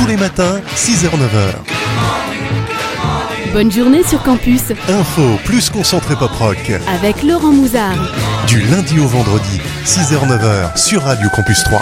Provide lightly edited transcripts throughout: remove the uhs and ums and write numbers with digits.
tous les matins, 6h-9h. Bonne journée sur campus. Info plus concentré pop rock. Avec Laurent Mouzard. Du lundi au vendredi, 6h-9h sur Radio Campus 3.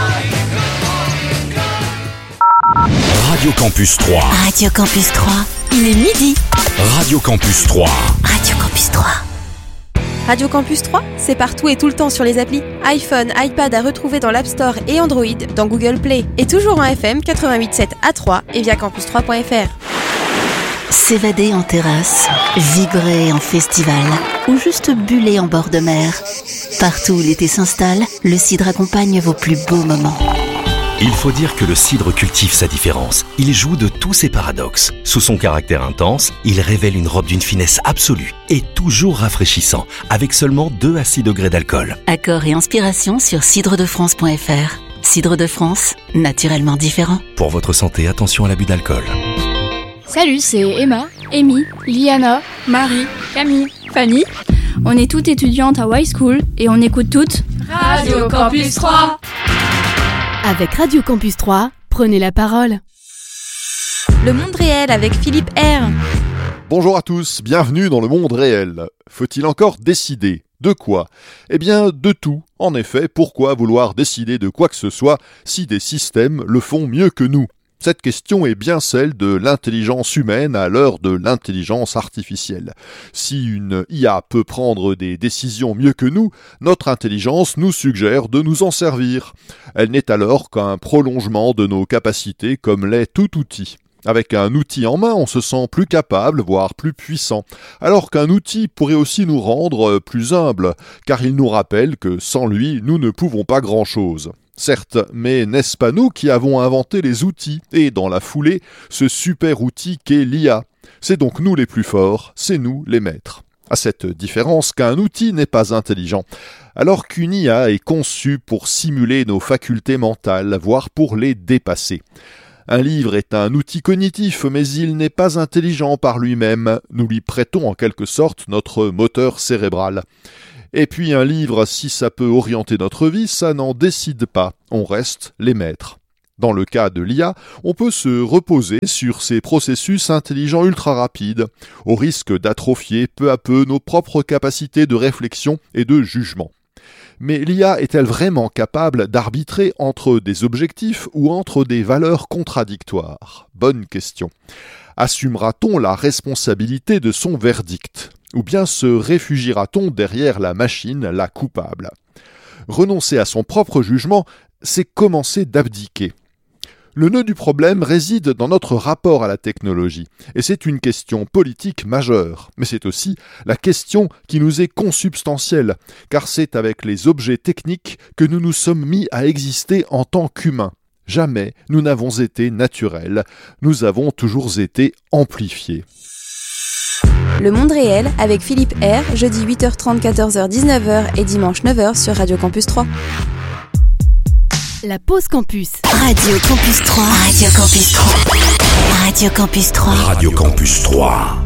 Radio Campus 3. Radio Campus 3. Il est midi. Radio Campus 3. Radio Campus 3. Radio Campus 3, c'est partout et tout le temps sur les applis. iPhone, iPad à retrouver dans l'App Store et Android, dans Google Play. Et toujours en FM 88.7 à 3 et via campus3.fr. S'évader en terrasse, vibrer en festival ou juste buller en bord de mer. Partout où l'été s'installe, le cidre accompagne vos plus beaux moments. Il faut dire que le cidre cultive sa différence. Il joue de tous ses paradoxes. Sous son caractère intense, il révèle une robe d'une finesse absolue et toujours rafraîchissant, avec seulement 2 à 6 degrés d'alcool. Accords et inspiration sur cidredefrance.fr. Cidre de France, naturellement différent. Pour votre santé, attention à l'abus d'alcool. Salut, c'est Emma, Amy, Liana, Marie, Camille, Fanny. On est toutes étudiantes à Y School et on écoute toutes Radio Campus 3. Avec Radio Campus 3, prenez la parole. Le monde réel avec Philippe R. Bonjour à tous, bienvenue dans le monde réel. Faut-il encore décider ? De quoi ? Eh bien, de tout. En effet, pourquoi vouloir décider de quoi que ce soit si des systèmes le font mieux que nous ? Cette question est bien celle de l'intelligence humaine à l'heure de l'intelligence artificielle. Si une IA peut prendre des décisions mieux que nous, notre intelligence nous suggère de nous en servir. Elle n'est alors qu'un prolongement de nos capacités comme l'est tout outil. Avec un outil en main, on se sent plus capable, voire plus puissant, alors qu'un outil pourrait aussi nous rendre plus humbles, car il nous rappelle que sans lui, nous ne pouvons pas grand-chose. Certes, mais n'est-ce pas nous qui avons inventé les outils, et dans la foulée, ce super outil qu'est l'IA ? C'est donc nous les plus forts, c'est nous les maîtres. À cette différence qu'un outil n'est pas intelligent, alors qu'une IA est conçue pour simuler nos facultés mentales, voire pour les dépasser. Un livre est un outil cognitif, mais il n'est pas intelligent par lui-même. Nous lui prêtons en quelque sorte notre moteur cérébral. Et puis un livre, si ça peut orienter notre vie, ça n'en décide pas. On reste les maîtres. Dans le cas de l'IA, on peut se reposer sur ces processus intelligents ultra rapides, au risque d'atrophier peu à peu nos propres capacités de réflexion et de jugement. Mais l'IA est-elle vraiment capable d'arbitrer entre des objectifs ou entre des valeurs contradictoires ? Bonne question. Assumera-t-on la responsabilité de son verdict ? Ou bien se réfugiera-t-on derrière la machine, la coupable ? Renoncer à son propre jugement, c'est commencer d'abdiquer. Le nœud du problème réside dans notre rapport à la technologie, et c'est une question politique majeure, mais c'est aussi la question qui nous est consubstantielle, car c'est avec les objets techniques que nous nous sommes mis à exister en tant qu'humains. Jamais nous n'avons été naturels, nous avons toujours été amplifiés. Le monde réel avec Philippe R, jeudi 8h30, 14h, 19h et dimanche 9h sur Radio Campus 3. La pause campus. Radio Campus 3. Radio Campus 3. Radio Campus 3. Radio Campus 3.